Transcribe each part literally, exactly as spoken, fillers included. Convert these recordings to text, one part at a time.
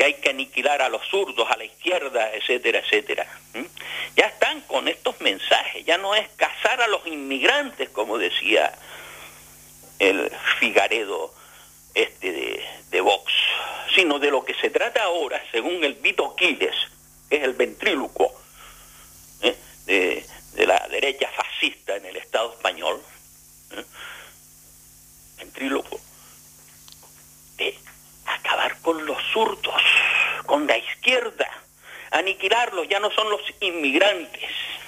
que hay que aniquilar a los zurdos, a la izquierda, etcétera, etcétera. ¿Mm? Ya están con estos mensajes, ya no es cazar a los inmigrantes, como decía el Figaredo este de, de Vox, sino de lo que se trata ahora, según el Vito Quiles, que es el ventrílocuo ¿eh? de, de la derecha fascista en el Estado español, ¿eh? ventrílocuo, de acabar con los zurdos, con la izquierda, aniquilarlos, ya no son los inmigrantes.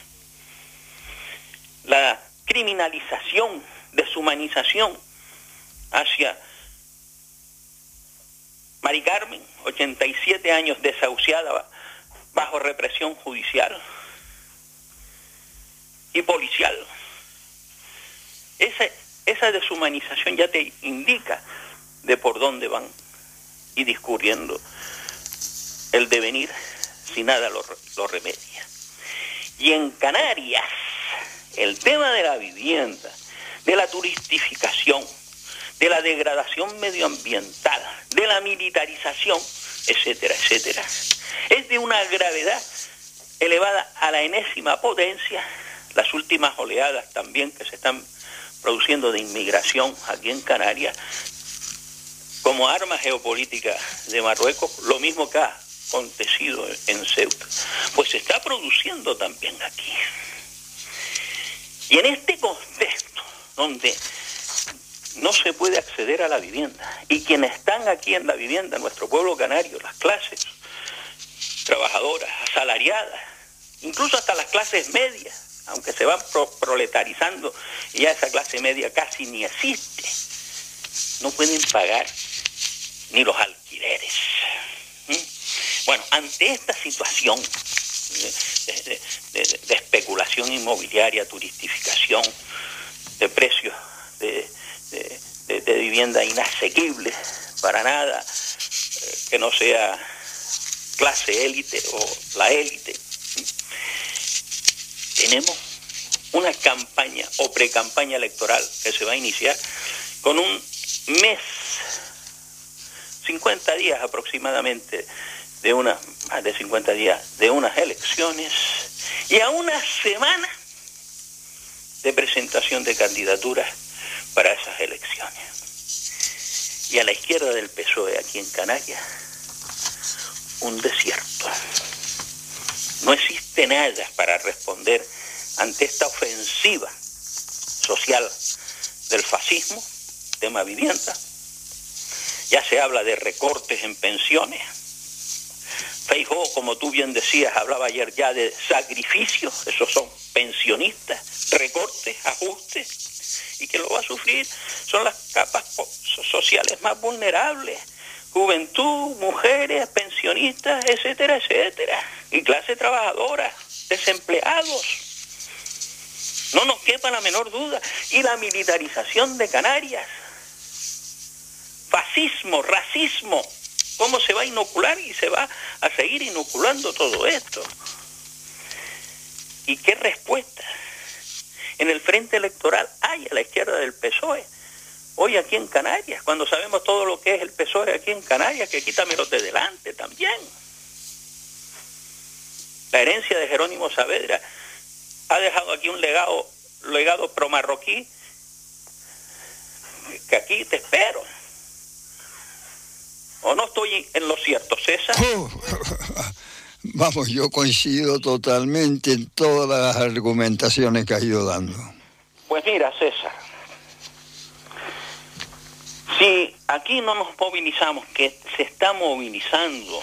La criminalización, deshumanización hacia Mari Carmen, ochenta y siete años desahuciada bajo represión judicial y policial. Esa, esa deshumanización ya te indica de por dónde van y discurriendo el devenir si nada lo, lo remedia. Y en Canarias, el tema de la vivienda, de la turistificación, de la degradación medioambiental, de la militarización, etcétera, etcétera, es de una gravedad elevada a la enésima potencia. Las últimas oleadas también que se están produciendo de inmigración aquí en Canarias, como arma geopolítica de Marruecos, lo mismo que ha acontecido en Ceuta, pues se está produciendo también aquí. Y en este contexto, donde no se puede acceder a la vivienda, y quienes están aquí en la vivienda, nuestro pueblo canario, las clases trabajadoras, asalariadas, incluso hasta las clases medias, aunque se van pro proletarizando y ya esa clase media casi ni existe, no pueden pagar ni los alquileres. ¿Mm? Bueno, ante esta situación de, de, de, de especulación inmobiliaria, turistificación, de precios de, de, de, de vivienda inasequible, para nada eh, que no sea clase élite o la élite, tenemos una campaña o precampaña electoral que se va a iniciar con un mes, cincuenta días aproximadamente, de una, más de cincuenta días de unas elecciones, y a una semana de presentación de candidaturas para esas elecciones. Y a la izquierda del P S O E aquí en Canarias, un desierto. No existe nada para responder ante esta ofensiva social del fascismo, tema vivienda. Ya se habla de recortes en pensiones. Feijóo, como tú bien decías, hablaba ayer ya de sacrificios, esos son pensionistas, recortes, ajustes, y que lo va a sufrir son las capas sociales más vulnerables, juventud, mujeres, pensionistas, etcétera, etcétera, y clase trabajadora, desempleados. No nos quepa la menor duda. Y la militarización de Canarias, fascismo, racismo, ¿cómo se va a inocular? Y se va a seguir inoculando todo esto. ¿Y qué respuesta en el frente electoral hay a la izquierda del P S O E hoy aquí en Canarias, cuando sabemos todo lo que es el P S O E aquí en Canarias, que quítamelos de delante también? La herencia de Jerónimo Saavedra ha dejado aquí un legado, legado pro-marroquí, que aquí te espero. ¿O no estoy en lo cierto, César? Oh, vamos, yo coincido totalmente en todas las argumentaciones que has ido dando. Pues mira, César, si aquí no nos movilizamos, que se está movilizando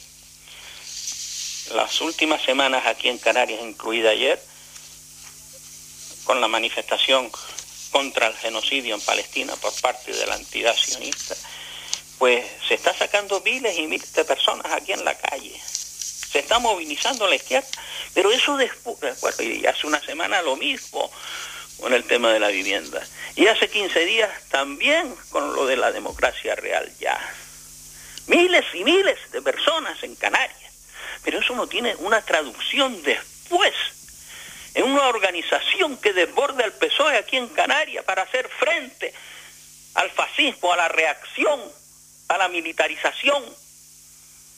las últimas semanas aquí en Canarias, incluida ayer, con la manifestación contra el genocidio en Palestina por parte de la entidad sionista, pues se está sacando miles y miles de personas aquí en la calle. Se está movilizando la izquierda, pero eso después, bueno, y hace una semana lo mismo con el tema de la vivienda. Y hace quince días también con lo de la democracia real ya. Miles y miles de personas en Canarias. Pero eso no tiene una traducción después en una organización que desborda el P S O E aquí en Canarias para hacer frente al fascismo, a la reacción, a la militarización,